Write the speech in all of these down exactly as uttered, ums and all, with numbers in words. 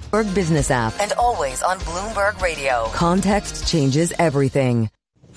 Bloomberg Business app. And always on Bloomberg Radio. Context changes everything.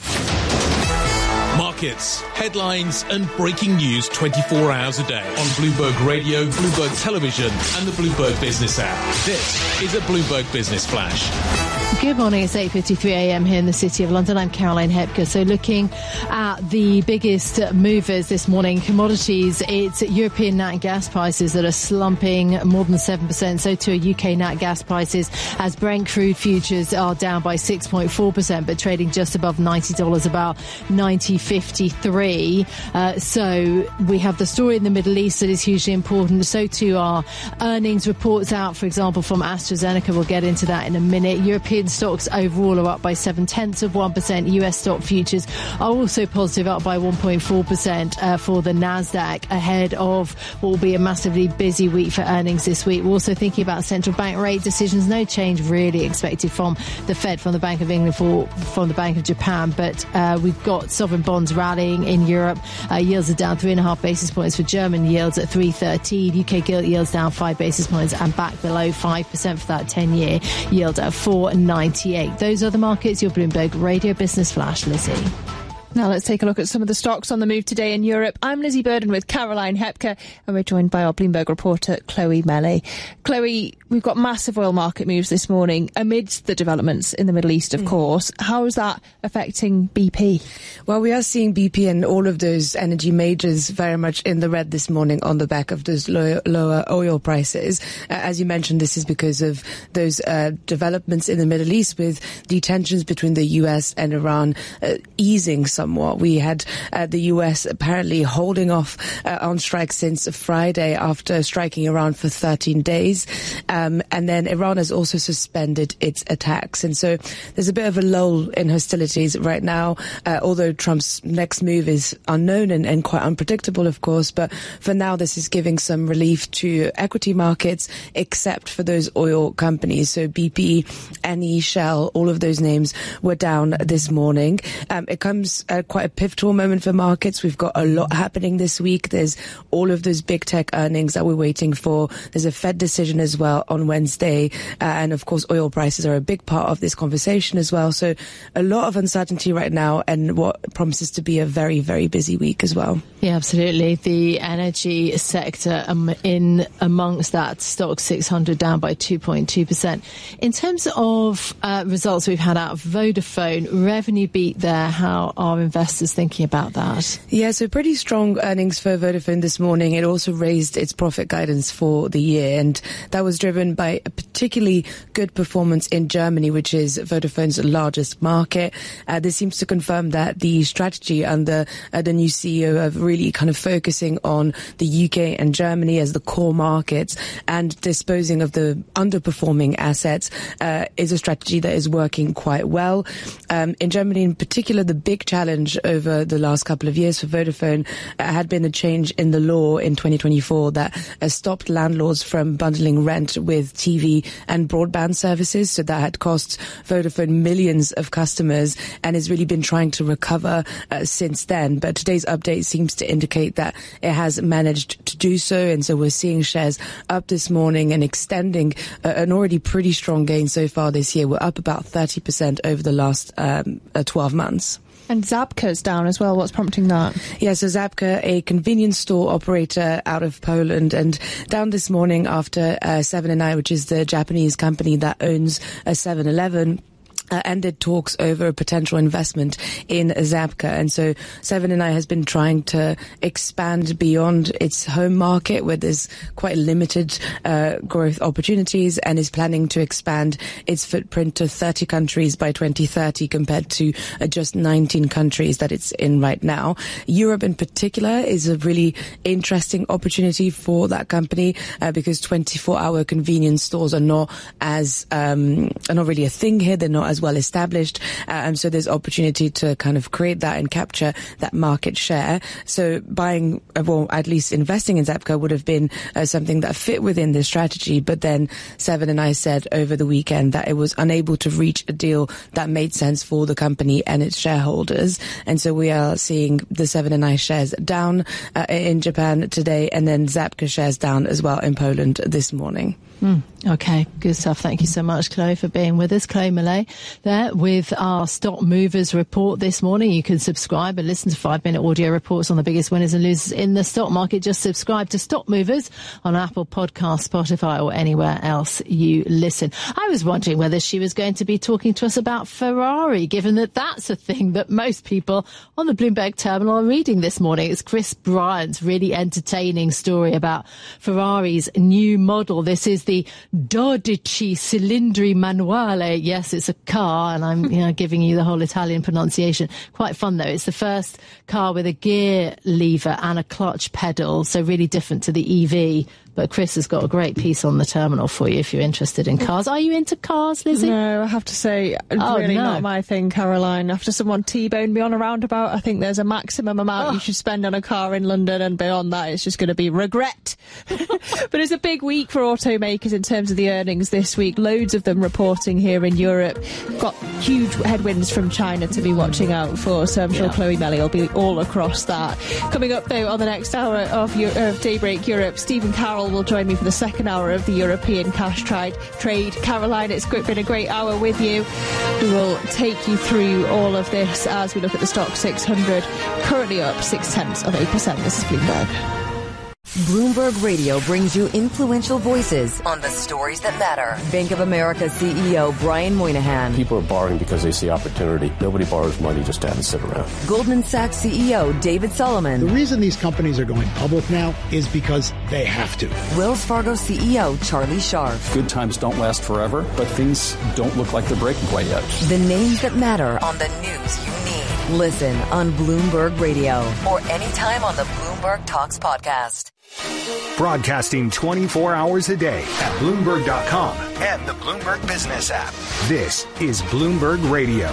Markets, headlines and breaking news twenty-four hours a day on Bloomberg Radio, Bloomberg Television and the Bloomberg Business app. This is a Bloomberg Business Flash. Good morning, it's eight fifty-three a m here in the City of London. I'm Caroline Hepker. So looking at the biggest movers this morning, commodities, it's European nat gas prices that are slumping more than seven percent. So too are U K nat gas prices, as Brent crude futures are down by six point four percent, but trading just above ninety dollars, about ninety fifty-three. Uh, so we have the story in the Middle East that is hugely important. So too are earnings reports out, for example, from AstraZeneca. We'll get into that in a minute. European stocks overall are up by seven tenths of one percent. U S stock futures are also positive, up by one point four percent uh, for the Nasdaq, ahead of what will be a massively busy week for earnings this week. We're also thinking about central bank rate decisions. No change really expected from the Fed, from the Bank of England, for, from the Bank of Japan, but uh, we've got sovereign bonds rallying in Europe. Uh, yields are down three and a half basis points for German yields at three thirteen. U K gilt yields down five basis points and back below five percent for that ten-year yield at four ninety-eight. Those are the markets. Your Bloomberg Radio Business Flash, Lizzie. Now let's take a look at some of the stocks on the move today in Europe. I'm Lizzie Burden with Caroline Hepker, and we're joined by our Bloomberg reporter, Chloe Melley. Chloe, we've got massive oil market moves this morning amidst the developments in the Middle East, of mm. course. How is that affecting B P? Well, we are seeing B P and all of those energy majors very much in the red this morning on the back of those low, lower oil prices. Uh, as you mentioned, this is because of those uh, developments in the Middle East, with the tensions between the U S and Iran uh, easing somewhat. We had uh, the U S apparently holding off uh, on strikes since Friday after striking Iran for thirteen days. Um, and then Iran has also suspended its attacks. And so there's a bit of a lull in hostilities right now, uh, although Trump's next move is unknown and, and quite unpredictable, of course. But for now, this is giving some relief to equity markets, except for those oil companies. So B P, Eni, Shell, all of those names were down this morning. Um, it comes Uh, quite a pivotal moment for markets. We've got a lot happening this week. There's all of those big tech earnings that we're waiting for. There's a Fed decision as well on Wednesday. Uh, and of course, oil prices are a big part of this conversation as well. So a lot of uncertainty right now, and what promises to be a very, very busy week as well. Yeah, absolutely. The energy sector um, in amongst that, stock six hundred down by two point two percent. In terms of uh, results we've had out of Vodafone, revenue beat there. How are investors thinking about that? Yeah, so pretty strong earnings for Vodafone this morning. It also raised its profit guidance for the year, and that was driven by a particularly good performance in Germany, which is Vodafone's largest market. Uh, this seems to confirm that the strategy under uh, the new C E O of really kind of focusing on the U K and Germany as the core markets and disposing of the underperforming assets uh, is a strategy that is working quite well. Um, in Germany in particular, the big challenge over the last couple of years for Vodafone uh, had been a change in the law in twenty twenty-four that uh, stopped landlords from bundling rent with T V and broadband services. So that had cost Vodafone millions of customers and has really been trying to recover uh, since then. But today's update seems to indicate that it has managed to do so. And so we're seeing shares up this morning and extending uh, an already pretty strong gain so far this year. We're up about thirty percent over the last um, uh, twelve months. And Żabka's down as well. What's prompting that? Yeah, so Żabka, a convenience store operator out of Poland, and down this morning after uh, seven and I, which is the Japanese company that owns a seven eleven, Uh, ended talks over a potential investment in Żabka. And so seven and I has been trying to expand beyond its home market, where there's quite limited uh, growth opportunities, and is planning to expand its footprint to thirty countries by twenty thirty compared to uh, just nineteen countries that it's in right now. Europe in particular is a really interesting opportunity for that company uh, because twenty-four hour convenience stores are not as um, are not really a thing here. They're not as as well established, uh, and so there's opportunity to kind of create that and capture that market share. So buying, well, at least investing in Żabka would have been uh, something that fit within this strategy, but then Seven and I said over the weekend that it was unable to reach a deal that made sense for the company and its shareholders, and so we are seeing the Seven and I shares down uh, in Japan today, and then Żabka shares down as well in Poland this morning. Mm, okay, good stuff. Thank you so much, Chloe, for being with us. Chloe Millay there with our Stock Movers report this morning. You can subscribe and listen to five-minute audio reports on the biggest winners and losers in the stock market. Just subscribe to Stock Movers on Apple Podcasts, Spotify, or anywhere else you listen. I was wondering whether she was going to be talking to us about Ferrari, given that that's a thing that most people on the Bloomberg terminal are reading this morning. It's Chris Bryant's really entertaining story about Ferrari's new model. This is the dodici cilindri manuale. Yes, it's a car, and I'm you know, giving you the whole Italian pronunciation. Quite fun, though. It's the first car with a gear lever and a clutch pedal, so really different to the E V. But Chris has got a great piece on the terminal for you if you're interested in cars. Are you into cars, Lizzie? No, I have to say, oh, really no. not my thing, Caroline. After someone T-boned me on a roundabout, I think there's a maximum amount oh. you should spend on a car in London, and beyond that, it's just going to be regret. But it's a big week for automakers in terms of the earnings this week. Loads of them reporting here in Europe. Got huge headwinds from China to be watching out for, so I'm sure yeah. Chloe Melley will be all across that. Coming up, though, on the next hour of, Euro- of Daybreak Europe, Stephen Carroll will join me for the second hour of the European cash trade. Trade. Caroline, it's been a great hour with you. We will take you through all of this as we look at the stock six hundred, currently up six tenths of eight percent. This is Bloomberg. Bloomberg Radio brings you influential voices on the stories that matter. Bank of America C E O Brian Moynihan. People are borrowing because they see opportunity. Nobody borrows money just to have it sit around. Goldman Sachs C E O David Solomon. The reason these companies are going public now is because they have to. Wells Fargo C E O Charlie Scharf. Good times don't last forever, but things don't look like they're breaking quite yet. The names that matter on the news you need. Listen on Bloomberg Radio or anytime on the Bloomberg Talks podcast. Broadcasting twenty-four hours a day at Bloomberg dot com and the Bloomberg Business app. This is Bloomberg Radio.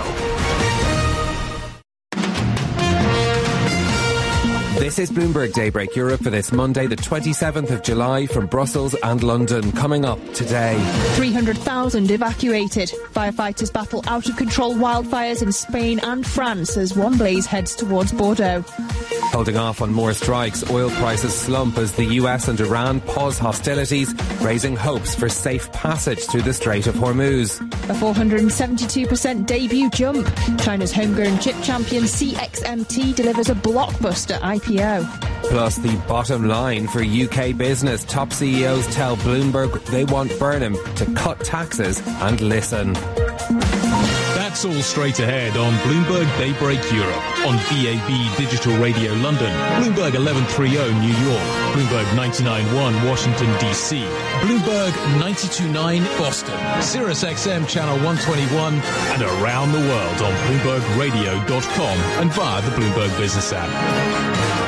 This is Bloomberg Daybreak Europe for this Monday, the twenty-seventh of July, from Brussels and London. Coming up today, three hundred thousand evacuated. Firefighters battle out of control wildfires in Spain and France as one blaze heads towards Bordeaux. Holding off on more strikes, oil prices slump as the U S and Iran pause hostilities, raising hopes for safe passage through the Strait of Hormuz. A four hundred seventy-two percent debut jump. China's homegrown chip champion C X M T delivers a blockbuster I P O. Plus the bottom line for U K business. Top C E Os tell Bloomberg they want Burnham to cut taxes and listen. That's all straight ahead on Bloomberg Daybreak Europe, on B A B Digital Radio London, Bloomberg eleven thirty New York, Bloomberg ninety-nine point one Washington, D C, Bloomberg ninety-two point nine Boston, Sirius X M Channel one twenty-one, and around the world on Bloomberg Radio dot com and via the Bloomberg Business app.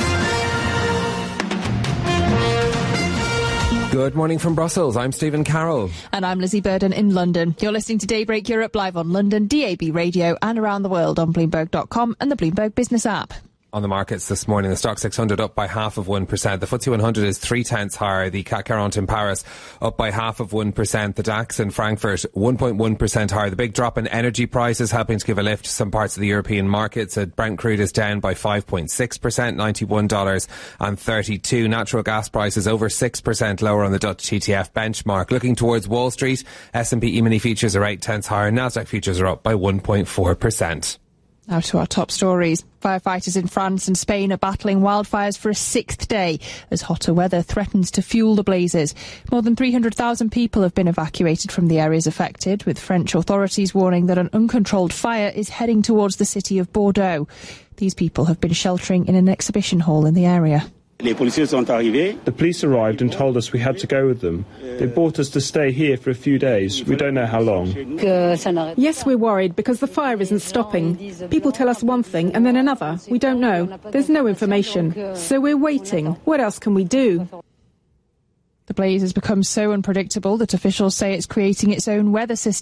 Good morning from Brussels. I'm Stephen Carroll. And I'm Lizzie Burden in London. You're listening to Daybreak Europe live on London, D A B Radio, and around the world on Bloomberg dot com and the Bloomberg Business app. On the markets this morning, the Stock six hundred up by half of one percent. The F T S E one hundred is three tenths higher. The C A C quarante in Paris up by half of one percent. The DAX in Frankfurt one point one percent higher. The big drop in energy prices helping to give a lift to some parts of the European markets. Uh, Brent crude is down by five point six percent, ninety-one dollars and thirty-two cents. Natural gas prices over six percent lower on the Dutch T T F benchmark. Looking towards Wall Street, S and P E-mini futures are eight tenths higher. Nasdaq futures are up by one point four percent. Now to our top stories. Firefighters in France and Spain are battling wildfires for a sixth day as hotter weather threatens to fuel the blazes. More than three hundred thousand people have been evacuated from the areas affected, with French authorities warning that an uncontrolled fire is heading towards the city of Bordeaux. These people have been sheltering in an exhibition hall in the area. The police arrived and told us we had to go with them. They brought us to stay here for a few days. We don't know how long. Yes, we're worried because the fire isn't stopping. People tell us one thing and then another. We don't know. There's no information. So we're waiting. What else can we do? The blaze has become so unpredictable that officials say it's creating its own weather system.